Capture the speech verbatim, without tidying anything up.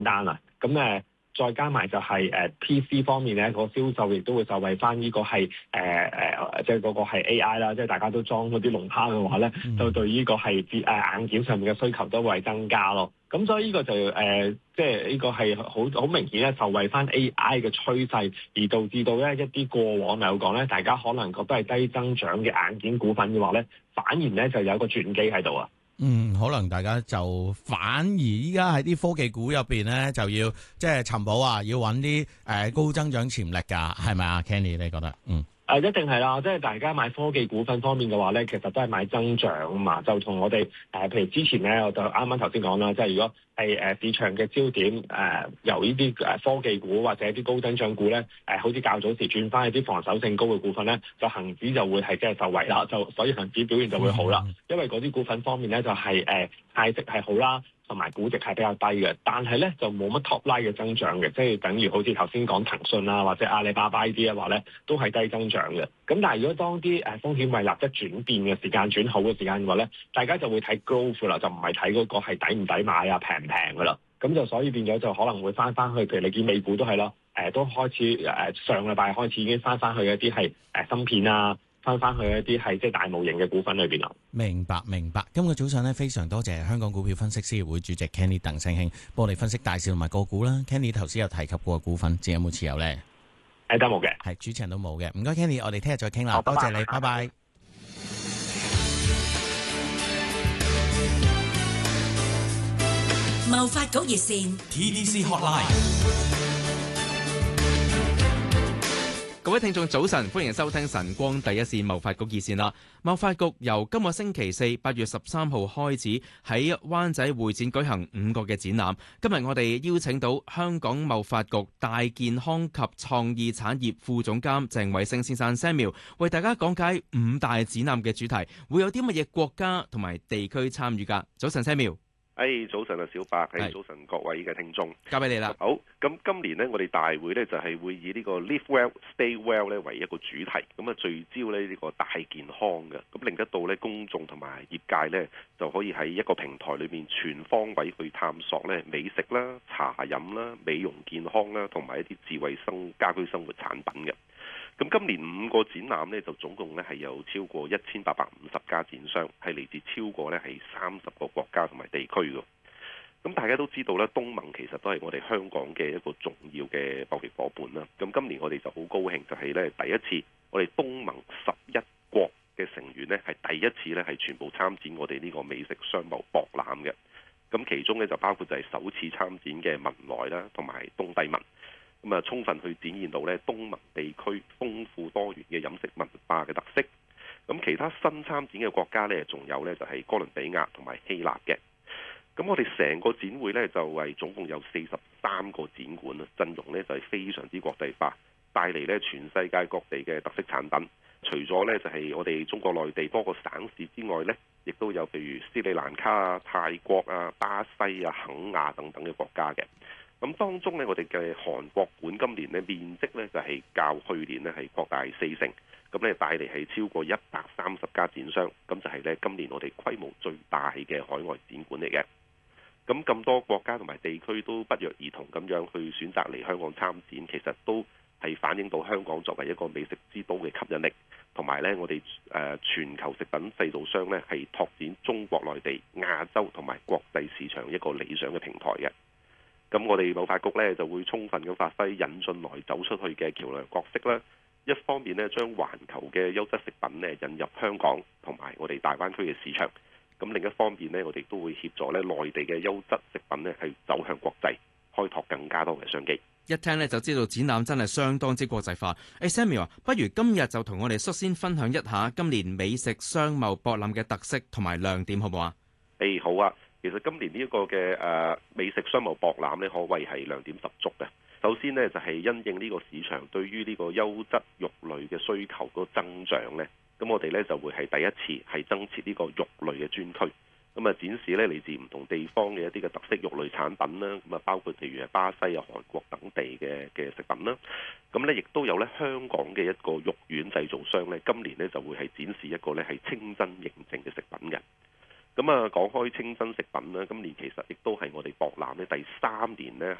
單啦。咁誒。再加埋就係誒 P C 方面咧，個銷售亦都會受惠翻呢個係誒誒，即係嗰個係 A I 啦，即係大家都裝嗰啲龍蝦嘅話咧，嗯、就對呢個係誒硬件上面嘅需求都會增加咯。咁所以呢個就誒，即係呢個係好好明顯咧，受惠翻 A I 嘅趨勢，而導致到咧一啲過往嚟講咧，大家可能覺得係低增長嘅硬件股份嘅話咧，反而咧就有一個轉機喺度啊。 嗯，可能大家就反而依家喺啲科技股入邊咧，就要即係尋寶啊，要揾啲誒高增長潛力㗎，係咪啊 Kenny？你覺得？嗯。 誒、呃、一定係啦，即係大家買科技股份方面嘅話咧，其實都係買增長啊嘛，就同我哋誒、呃，譬如之前咧，我就啱啱頭先講啦，即係如果係誒、呃、市場嘅焦點誒、呃，由呢啲誒科技股或者啲高增長股咧，誒、呃、好似較早時轉翻去啲防守性高嘅股份咧，就恆指就會係即係受惠啦，就所以恆指表現就會好啦，因為嗰啲股份方面咧就係、是、誒、呃、派息係好啦。同埋估值係比較低嘅，但係咧就冇乜 top line 嘅增長嘅，即係等於好似頭先講騰訊啊或者阿里巴巴呢啲嘅話咧，都係低增長嘅。咁但係如果當啲誒風險胃納一轉變嘅時間轉好嘅時間嘅話咧，大家就會睇 growth 啦，就唔係睇嗰個係抵唔抵買啊平唔平噶啦。咁就所以變咗就可能會翻翻去，譬如你見美股都係咯，誒、呃、都開始誒、呃、上禮拜開始已經翻翻去一啲係誒芯片啊。翻翻去一啲係即係大模型嘅股份裏邊咯。 明白明白。今個早上咧，非常多謝香港股票分析師協會主席 Kenny 鄧聲興幫我哋分析大市同埋個股啦。Kenny 頭先有提及過股份，自己有冇持有咧？ 誒都冇嘅， 係主持人都冇嘅。唔該 Kenny，我哋聽日再傾啦。多謝你，拜拜。 貿發局熱線 T D C Hotline。各位聽眾早晨，歡迎收聽晨光第一線貿發局熱線啦。貿發局由今個星期四八月十三號開始喺灣仔會展舉行五個嘅展覽。今日我哋邀請到香港貿發局大健康及創意產業副總監鄭偉星先生 Samuel 為大家講解五大展覽嘅主題，會有啲乜嘢國家同埋地區參與㗎。早晨 Samuel。 誒、hey, 早晨啊，小白，係、hey, 早晨各位嘅聽眾， 交俾你啦。 好，咁今年呢，我哋大會呢就係、是、會以呢個 Live Well Stay Well 咧為一個主題，咁啊聚焦呢呢個大健康嘅，咁令得到呢公眾同埋業界呢就可以喺一個平台裏面全方位去探索呢美食啦、茶飲啦、美容健康啦，同埋一啲智慧生家居生活產品嘅。咁今年五個展覽呢，就總共呢係有超過一千八百五十家展商，係嚟自超過呢係三十個國家同埋地區嘅。咁大家都知道呢，東盟其實都係我哋香港嘅一個重要嘅貿易夥伴啦。咁今年我哋就好高興，就係呢第一次我哋東盟十一國嘅成員呢，係第一次呢係全部參展我哋呢個美食商貿博覽嘅。咁其中呢，就包括就係首次參展嘅文萊啦，同埋東帝汶。咁啊，充分去展現到咧東盟地區豐富多元嘅飲食文化嘅特色。咁其他新參展嘅國家咧，仲有咧就係哥倫比亞同埋希臘嘅。咁我哋成個展會咧就係總共有四十三個展館啊，陣容咧就係非常之國際化，帶嚟咧全世界各地嘅特色產品。除咗咧就係我哋中國內地多個省市之外咧，亦都有譬如斯里蘭卡啊、泰國啊、巴西啊、肯亞等等嘅國家嘅。咁當中呢，我哋嘅韓國館今年呢面積呢就係較去年呢係擴大四成，咁呢帶嚟係超過一百三十家展商，咁就係呢今年我哋規模最大嘅海外展館嚟嘅。咁咁多國家同埋地區都不約而同咁樣去選擇嚟香港參展，其實都係反映到香港作為一個美食之都嘅吸引力，同埋呢我哋誒全球食品製造商呢係拓展中國內地、亞洲同埋國際市場一個理想嘅平台嘅。咁我哋貿發局咧就會充分咁發揮引進來走出去嘅橋梁角色啦。一方面呢，將環球嘅優質食品呢引入香港同埋我哋大灣區嘅市場。咁另一方面呢，我哋都會協助咧內地嘅優質食品呢係走向國際，開拓更加多嘅商機。 一聽呢就知道展覽真係相當之國際化。誒 Samuel 啊，不如今日就同我哋率先分享一下今年美食商貿博覽嘅特色同埋亮點，好唔好啊？ 誒好啊！其實今年呢一個嘅誒美食商貿博覽呢，可謂係亮點十足嘅。首先呢，就係因應呢個市場對於呢個優質肉類嘅需求個增長呢，咁我哋呢就會係第一次係增設呢個肉類嘅專區，咁啊展示呢嚟自唔同地方嘅一啲嘅特色肉類產品啦，咁啊包括譬如係巴西啊、韓國等地嘅嘅食品啦，咁呢亦都有呢香港嘅一個肉丸製造商呢，今年呢就會係展示一個呢係清真認證嘅食品嘅。 咁啊，講開清真食品咧，今年其實亦都係我哋博覽咧第三年咧